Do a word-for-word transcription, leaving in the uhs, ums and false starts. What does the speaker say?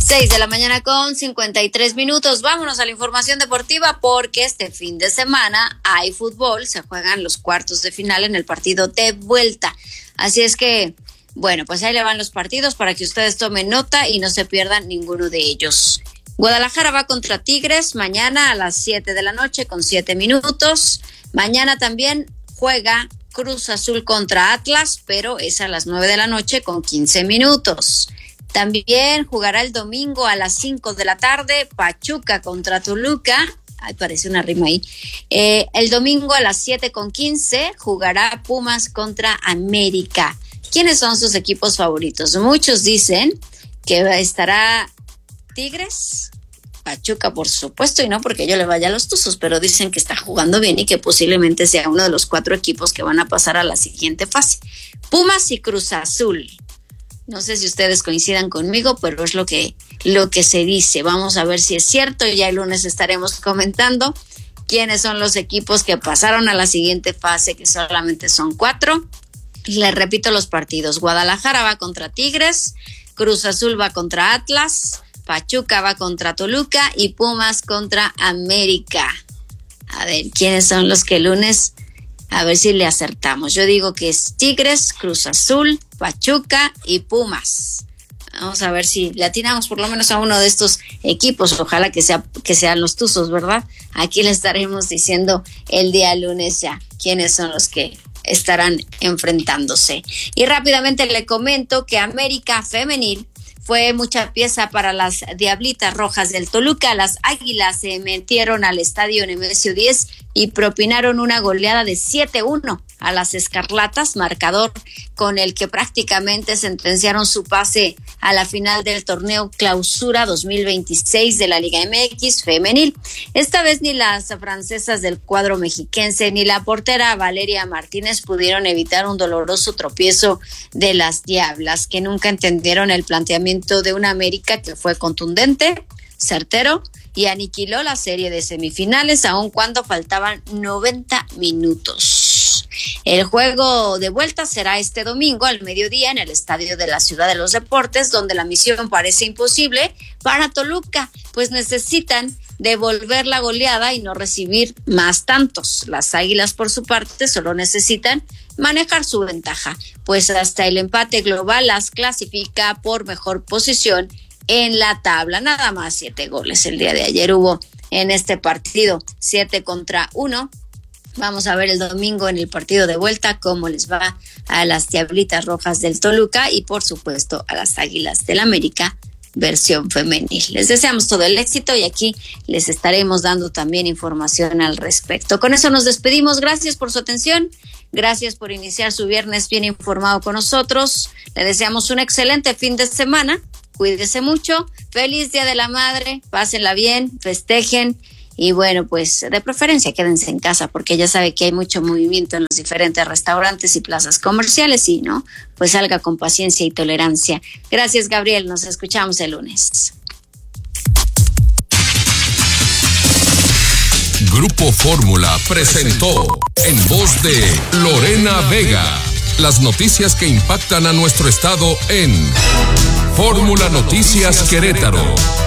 seis de la mañana con cincuenta y tres minutos. Vámonos a la información deportiva porque este fin de semana hay fútbol. Se juegan los cuartos de final en el partido de vuelta. Así es que, bueno, pues ahí le van los partidos para que ustedes tomen nota y no se pierdan ninguno de ellos. Guadalajara va contra Tigres mañana a las siete de la noche con siete minutos. Mañana también juega Cruz Azul contra Atlas, pero es a las nueve de la noche con quince minutos. También jugará el domingo a las cinco de la tarde, Pachuca contra Toluca. Ay, parece una rima ahí. Eh, el domingo a las siete con quince jugará Pumas contra América. ¿Quiénes son sus equipos favoritos? Muchos dicen que estará Tigres, Pachuca, por supuesto, y no porque yo le vaya a los Tuzos, pero dicen que está jugando bien y que posiblemente sea uno de los cuatro equipos que van a pasar a la siguiente fase. Pumas y Cruz Azul. No sé si ustedes coincidan conmigo, pero es lo que, lo que se dice. Vamos a ver si es cierto. Ya el lunes estaremos comentando quiénes son los equipos que pasaron a la siguiente fase, que solamente son cuatro. Les repito los partidos. Guadalajara va contra Tigres, Cruz Azul va contra Atlas, Pachuca va contra Toluca y Pumas contra América. A ver, ¿quiénes son los que el lunes? A ver si le acertamos. Yo digo que es Tigres, Cruz Azul, Pachuca y Pumas. Vamos a ver si le atinamos por lo menos a uno de estos equipos. Ojalá que sea que sean los Tuzos, ¿verdad? Aquí le estaremos diciendo el día lunes ya quiénes son los que estarán enfrentándose. Y rápidamente le comento que América Femenil fue mucha pieza para las Diablitas Rojas del Toluca. Las Águilas se metieron al estadio Nemesio diez y propinaron una goleada de siete uno a las Escarlatas, marcador con el que prácticamente sentenciaron su pase a la final del torneo Clausura dos mil veintiséis de la Liga M X femenil. Esta vez ni las francesas del cuadro mexiquense ni la portera Valeria Martínez pudieron evitar un doloroso tropiezo de las Diablas, que nunca entendieron el planteamiento de una América que fue contundente, certero y aniquiló la serie de semifinales aun cuando faltaban noventa minutos. El juego de vuelta será este domingo al mediodía en el estadio de la Ciudad de los Deportes, donde la misión parece imposible para Toluca, pues necesitan devolver la goleada y no recibir más tantos. Las Águilas, por su parte, solo necesitan manejar su ventaja, pues hasta el empate global las clasifica por mejor posición en la tabla. Nada más siete goles el día de ayer hubo en este partido, siete contra uno. Vamos a ver el domingo en el partido de vuelta cómo les va a las Diablitas Rojas del Toluca y por supuesto a las Águilas del América versión femenil. Les deseamos todo el éxito y aquí les estaremos dando también información al respecto. Con eso nos despedimos. Gracias por su atención. Gracias por iniciar su viernes bien informado con nosotros. Le deseamos un excelente fin de semana. Cuídese mucho. Feliz Día de la Madre. Pásenla bien, festejen. Y bueno, pues de preferencia quédense en casa porque ya sabe que hay mucho movimiento en los diferentes restaurantes y plazas comerciales y no, pues salga con paciencia y tolerancia. Gracias, Gabriel. Nos escuchamos el lunes. Grupo Fórmula presentó en voz de Lorena Vega las noticias que impactan a nuestro estado en Fórmula Noticias Querétaro.